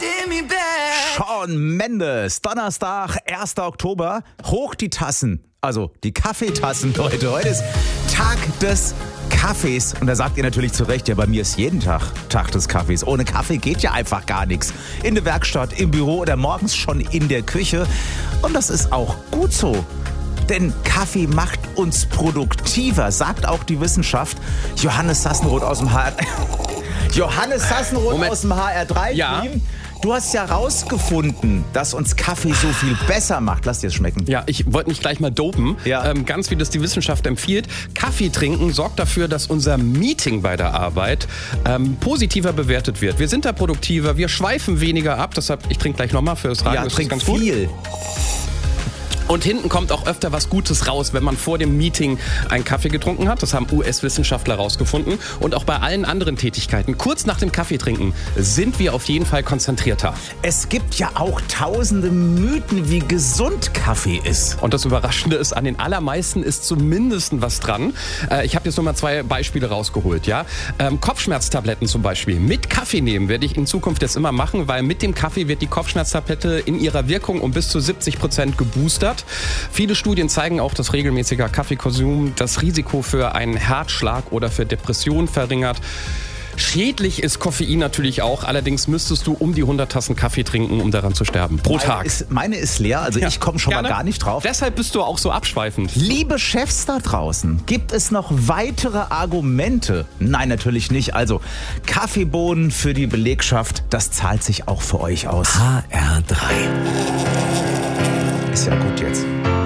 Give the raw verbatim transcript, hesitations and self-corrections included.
Shawn Mendes, Donnerstag, erster Oktober, hoch die Tassen, also die Kaffeetassen, Leute. Heute ist Tag des Kaffees. Und da sagt ihr natürlich zu Recht, ja, bei mir ist jeden Tag Tag des Kaffees. Ohne Kaffee geht ja einfach gar nichts. In der Werkstatt, im Büro oder morgens schon in der Küche. Und das ist auch gut so. Denn Kaffee macht uns produktiver, sagt auch die Wissenschaft. Johannes Sassenroth aus dem H R... Johannes Sassenroth Moment. aus dem H R drei-Team. Ja. Du hast ja rausgefunden, dass uns Kaffee so viel besser macht. Lass dir es schmecken. Ja, ich wollte nicht gleich mal dopen. Ja. Ähm, ganz wie das die Wissenschaft empfiehlt. Kaffee trinken sorgt dafür, dass unser Meeting bei der Arbeit ähm, positiver bewertet wird. Wir sind da produktiver, wir schweifen weniger ab. Deshalb, ich trinke gleich nochmal für das Radio. Ja, ist trink ganz viel. Gut. Und hinten kommt auch öfter was Gutes raus, wenn man vor dem Meeting einen Kaffee getrunken hat. Das haben U S-Wissenschaftler rausgefunden. Und auch bei allen anderen Tätigkeiten, kurz nach dem Kaffee trinken, sind wir auf jeden Fall konzentrierter. Es gibt ja auch tausende Mythen, wie gesund Kaffee ist. Und das Überraschende ist, an den allermeisten ist zumindest was dran. Äh, ich habe jetzt nur mal zwei Beispiele rausgeholt. Ja? Ähm, Kopfschmerztabletten zum Beispiel. Mit Kaffee nehmen werde ich in Zukunft jetzt immer machen, weil mit dem Kaffee wird die Kopfschmerztablette in ihrer Wirkung um bis zu siebzig Prozent geboostert. Viele Studien zeigen auch, dass regelmäßiger Kaffeekonsum das Risiko für einen Herzschlag oder für Depressionen verringert. Schädlich ist Koffein natürlich auch, allerdings müsstest du um die hundert Tassen Kaffee trinken, um daran zu sterben. Pro meine Tag. Ist, meine ist leer, also ja, ich komme schon gerne. mal gar nicht drauf. Deshalb bist du auch so abschweifend. Liebe Chefs da draußen, gibt es noch weitere Argumente? Nein, natürlich nicht. Also Kaffeebohnen für die Belegschaft, das zahlt sich auch für euch aus. H R drei. Ist ja gut jetzt.